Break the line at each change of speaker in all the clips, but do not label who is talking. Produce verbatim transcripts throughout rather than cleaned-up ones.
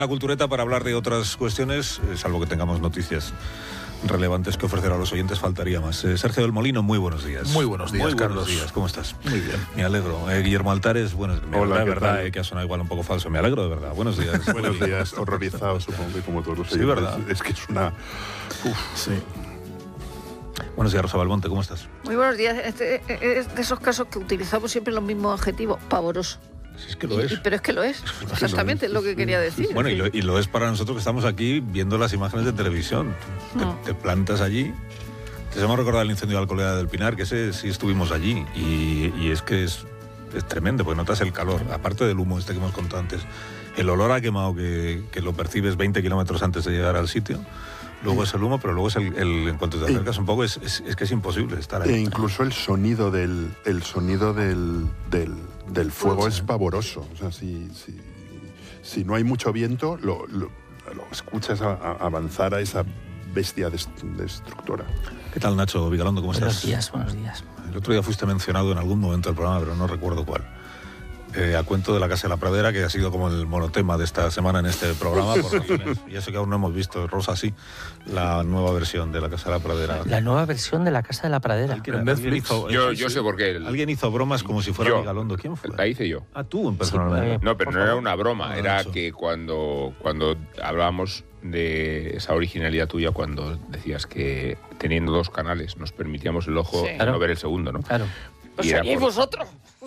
La cultureta para hablar de otras cuestiones, eh, salvo que tengamos noticias relevantes que ofrecer a los oyentes, faltaría más. Eh, Sergio del Molino, muy buenos días.
Muy buenos días,
muy
Carlos.
Buenos días, ¿cómo estás?
Muy bien.
Me alegro. Eh, Guillermo Altares, bueno, me
Hola,
de
¿qué
verdad,
tal?
eh, que ha sonado igual un poco falso. Me alegro de verdad. Buenos días.
Buenos días, horrorizado, supongo que como todos los
Sí,
oyentes.
¿verdad?
Es que es una... Uf.
Sí.
Buenos días, Rosa Balmonte, ¿cómo estás?
Muy buenos días. Este es de esos casos que utilizamos siempre los mismos adjetivos, pavoroso.
Si es que lo es.
Y- pero es que lo es, exactamente es lo que quería decir.
Bueno, y lo, y lo es para nosotros que estamos aquí viendo las imágenes de televisión. Te,
No.
te plantas allí. Te hemos recordado el incendio de Alcolea del Pinar, que ese sí estuvimos allí. Y, y es que es, es tremendo, porque notas el calor. Aparte del humo este que hemos contado antes, el olor a quemado que, que lo percibes veinte kilómetros antes de llegar al sitio. Luego es el humo, pero luego es el, el en cuanto te acercas un poco, es, es, es que es imposible estar ahí.
E incluso el sonido del, el sonido del, del, del fuego es pavoroso. O sea, si, si, si no hay mucho viento, lo, lo, lo escuchas a, a avanzar a esa bestia dest- destructora.
¿Qué tal, Nacho Vigalondo? ¿Cómo
Buenos
estás?
días, buenos días.
El otro día fuiste mencionado en algún momento del programa, pero no recuerdo cuál. Eh, a cuento de la Casa de la Pradera, que ha sido como el monotema de esta semana en este programa, por razones. Y eso que aún no hemos visto, Rosa, sí, la nueva versión de la Casa de la Pradera.
La nueva versión de La Casa de la Pradera.
Alguien-
en
alguien
Netflix.
hizo-
Yo,
eh,
yo
sí,
sé por qué. El-
Alguien hizo bromas como si fuera
Yo.
Vigalondo. ¿Quién fue?
La hice yo.
Ah, tú, personalmente.
Sí,
No, pero
Por
no era
favor.
una broma.
Ah,
Era
Nacho.
que cuando, cuando hablábamos de esa originalidad tuya, cuando decías que teniendo dos canales nos permitíamos el ojo
Sí.
no
Claro.
ver el segundo, ¿no?
Claro.
Pues
Y era
seríais
por-
vosotros.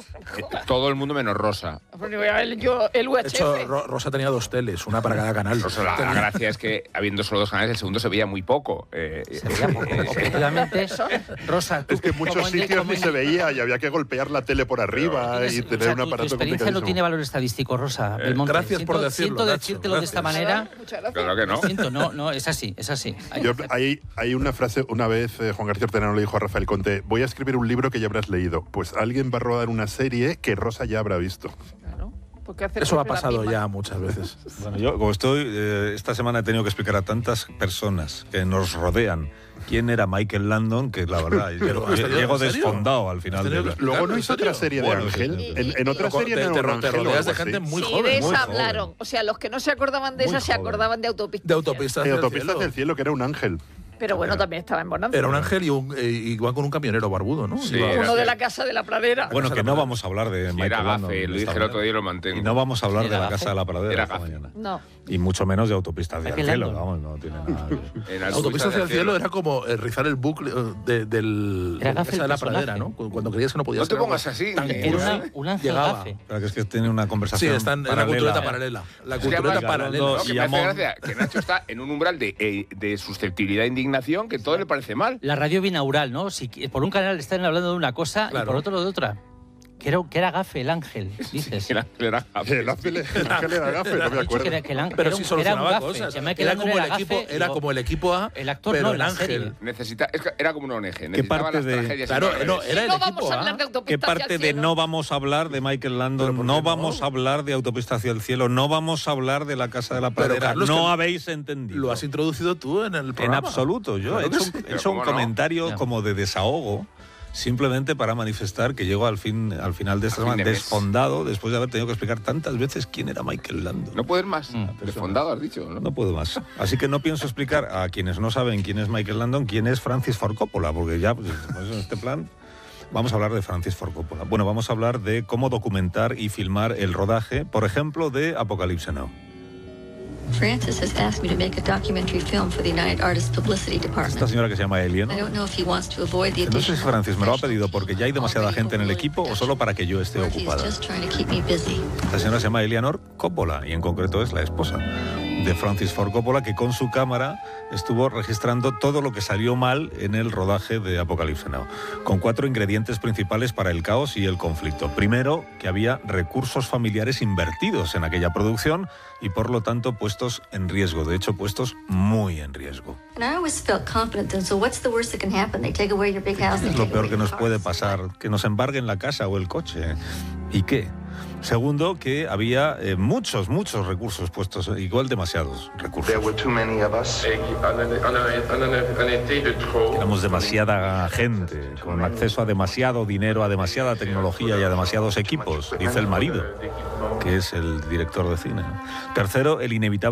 Todo el mundo menos Rosa.
Bueno, voy a ver yo el
De hecho,
U H F.
Ro- Rosa tenía dos teles, una para cada canal.
Rosa, la, la gracia es que habiendo solo dos canales, el segundo se veía muy poco. Eh,
Se veía poco. Objetivamente, Rosa, tú
Es que en muchos
como inde-
sitios
como
ni se
inde-
veía y había que golpear la tele por arriba
tienes-
y
o
tener
sea,
un
tu-
aparato
Tu experiencia no
complicadísimo.
tiene valor estadístico, Rosa.
Eh,
Belmonte.
gracias por
Siento-
decirlo,
Siento
Nacho,
decírtelo de esta
gracias.
manera.
Muchas gracias.
Claro que no.
Siento, no, no, es así, es así. Hay-
Yo, hay, hay una frase, una vez eh, Juan García Ortega le dijo a Rafael Conte, voy a escribir un libro que ya habrás leído. Pues alguien va a rodar una serie que Rosa ya habrá visto.
Claro, porque hacer
Eso ha
siempre la
pasado
misma.
ya muchas veces.
Bueno, yo, como estoy, eh, esta semana he tenido que explicar a tantas personas que nos rodean quién era Michael Landon, que la verdad,
Pero,
yo-
¿has tenido-
llego
en serio?
desfondado al final.
¿Has tenido
de la-
que-
Luego no
¿en
hizo
serio?
otra serie de
Bueno,
Ángel.
sí, sí.
En, en otra
Te-
serie
te-
no
te-
era un
te
ángel o
rodeas
algo
de gente
así.
muy
sí,
joven.
de
muy
esa
joven.
hablaron. O sea, los que no se acordaban de
Muy
esa se
joven.
acordaban de Autopista.
De autopistas
En
hacia el
Autopistas
cielo.
del Cielo, que era un ángel.
Pero bueno, también estaba en Bonanza.
Era un ángel y, un, eh, y iba con un camionero barbudo, ¿no?
Sí,
Iba-
era-
Uno de la Casa de la Pradera.
Bueno, que no vamos a hablar de
Si
Michael
era
Landon.
gafe, lo
esta
dije el otro
mañana.
día y lo mantengo.
Y no vamos a hablar
Sí,
de
era
la
gafe.
Casa de la Pradera
Era
esta
gafe.
mañana.
No.
Y mucho menos de Autopista hacia el
Michael
cielo,
Landon.
vamos, no tiene nada que ver.
En la
Autopista hacia el cielo era como eh, rizar el bucle eh, de, del,
Era
de la
gafe
Casa de
el
la
personaje.
Pradera, ¿no? Cu- Cuando creías que no podías
No te
hacer algo
pongas así.
tan
Era
Era
cursi,
una- un ángel
llegaba.
gafe.
Pero que es que tiene una
Sí,
conversación
está en la
paralela.
cultureta paralela. La
Es que
cultureta
además,
paralela.
No, que
Y
me hace
Amón.
gracia que Nacho está en un umbral de, eh, de susceptibilidad e indignación que todo le parece mal.
La radio binaural, ¿no? Si qui- por un canal están hablando de una cosa
Claro.
y por otro de otra. Que era, que era gafe el ángel, dices.
El ángel era gafe.
El ángel, el ángel era gafe, no me
He dicho
acuerdo.
que era, que el ángel
Pero
era
sí
un-
solucionaba
era un gafe.
cosas.
Se me quedó
Era
en
como el
gafe,
equipo, era
digo,
como el equipo A,
el actor
pero
no,
el
la
ángel.
serie.
Necesita, es que era como un O N G. Necesitaba
parte
las
de-
tragedias
Claro,
y
no, era el
no
equipo
vamos a
A.
hablar de
¿Qué
Autopista
parte
hacia el
de
cielo.
no vamos a hablar de Michael
¿Pero
Landon?
por
No
qué no?
vamos a hablar de Autopista hacia el cielo, no vamos a hablar de la Casa de la
Pero,
Pradera.
Carlos,
no
que
habéis entendido.
Lo has introducido tú en el
En
programa.
absoluto. Yo he
Claro que
hecho,
sí.
un- he
Pero
hecho un
¿cómo no?
comentario
Ya.
como de desahogo, simplemente para manifestar que llego al fin, al final de esta
A fin
semana
de mes.
desfondado después de haber tenido que explicar tantas veces quién era Michael Landon.
No puedes más.
Mm.
Desfondado, has dicho, ¿no?
No puedo más. Así que no pienso explicar a quienes no saben quién es Michael Landon, quién es Francis Ford Coppola, porque ya pues, pues, en este plan vamos a hablar de Francis Ford Coppola. Bueno, vamos a hablar de cómo documentar y filmar el rodaje, por ejemplo, de Apocalypse Now.
Francis has asked me to make a documentary film for the United Artists Publicity
Esta
Department.
señora que se llama Elia, ¿no?
I don't know if he wants to avoid the
No sé si
additional
Francis me lo ha pedido
professional
porque ya hay demasiada
already
gente en el
overloaded
equipo o solo para que yo esté
or if he's
ocupada.
just trying to keep me busy.
Esta señora se llama Eleanor Coppola y en concreto es la esposa de Francis Ford Coppola, que con su cámara estuvo registrando todo lo que salió mal en el rodaje de Apocalypse Now, con cuatro ingredientes principales para el caos y el conflicto. Primero, que había recursos familiares invertidos en aquella producción y por lo tanto puestos en riesgo, de hecho puestos muy en riesgo.
And I always felt confident then, so what's the worst that can happen? They take away your big house, they
Es lo
take
peor
away
que
your
nos
car.
puede pasar, que nos embarguen la casa o el coche. ¿Y qué? Segundo, que había eh, muchos, muchos recursos puestos, igual demasiados recursos.
There were too many of us.
Éramos demasiada gente, con acceso a demasiado dinero, a demasiada tecnología y a demasiados equipos, dice el marido, que es el director de cine. Tercero, el inevitable